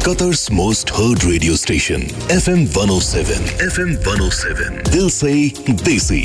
Qatar's most heard radio station, FM 107. FM 107. Dil se desi.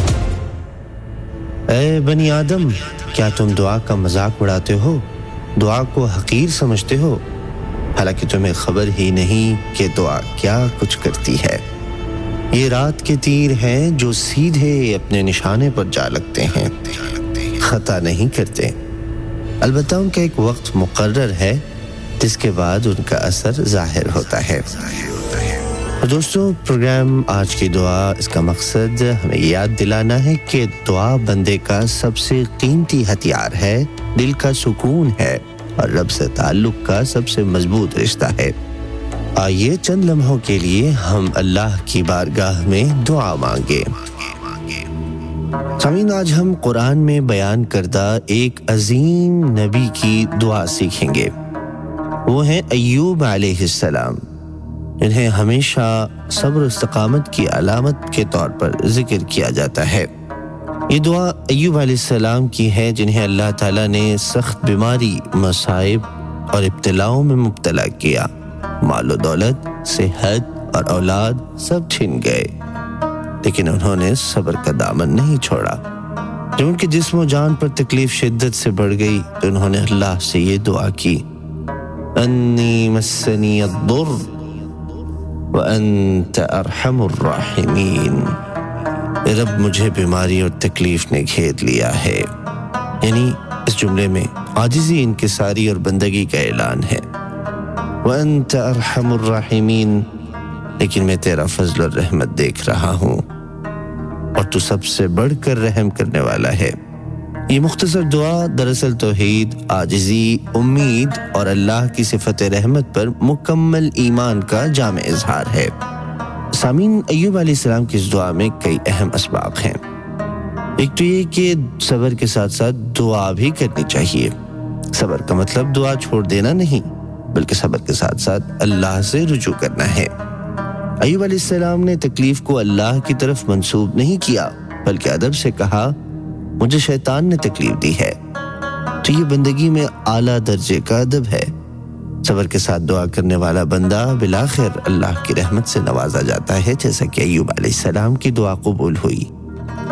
اے بنی آدم کیا تم دعا کا مذاق اڑاتے ہو دعا کو حقیر سمجھتے ہو حالانکہ تمہیں خبر ہی نہیں کہ دعا کیا کچھ کرتی ہے یہ رات کے تیر ہیں جو سیدھے اپنے نشانے پر جا لگتے ہیں خطا نہیں کرتے البتہ ان کا ایک وقت مقرر ہے جس کے بعد ان کا اثر ظاہر ہوتا ہے اور دوستو پروگرام آج کی دعا اس کا مقصد ہمیں یاد دلانا ہے کہ دعا بندے کا سب سے قیمتی ہتھیار ہے دل کا سکون ہے اور رب سے تعلق کا سب سے مضبوط رشتہ ہے آئیے چند لمحوں کے لیے ہم اللہ کی بارگاہ میں دعا مانگے سامعین آج ہم قرآن میں بیان کردہ ایک عظیم نبی کی دعا سیکھیں گے وہ ہیں ایوب علیہ السلام جنہیں ہمیشہ صبر و استقامت کی علامت کے طور پر ذکر کیا جاتا ہے یہ دعا ایوب علیہ السلام کی ہے جنہیں اللہ تعالیٰ نے سخت بیماری مصائب اور ابتلاؤں میں مبتلا کیا مال و دولت صحت اور اولاد سب چھن گئے لیکن انہوں نے صبر کا دامن نہیں چھوڑا جب ان کے جسم و جان پر تکلیف شدت سے بڑھ گئی تو انہوں نے اللہ سے یہ دعا کی انی مسنی الضر وانت ارحم الراحمین رب مجھے بیماری اور تکلیف نے گھیر لیا ہے یعنی اس جملے میں عاجزی انکساری اور بندگی کا اعلان ہے وانت ارحم الراحمین لیکن میں تیرا فضل اور رحمت دیکھ رہا ہوں اور تو سب سے بڑھ کر رحم کرنے والا ہے یہ مختصر دعا دراصل توحید عاجزی امید اور اللہ کی صفت رحمت پر مکمل ایمان کا جامع اظہار ہے سامعین ایوب علیہ السلام کی اس دعا میں کئی اہم اسباق ہیں ایک تو یہ کہ صبر کے ساتھ ساتھ دعا بھی کرنی چاہیے صبر کا مطلب دعا چھوڑ دینا نہیں بلکہ صبر کے ساتھ ساتھ اللہ سے رجوع کرنا ہے ایوب علیہ السلام نے تکلیف کو اللہ کی طرف منسوب نہیں کیا بلکہ ادب سے کہا مجھے شیطان نے تکلیف دی ہے تو یہ بندگی میں اعلیٰ درجے کا ادب ہے صبر کے ساتھ دعا کرنے والا بندہ بالآخر اللہ کی رحمت سے نوازا جاتا ہے جیسا کہ ایوب علیہ السلام کی دعا قبول ہوئی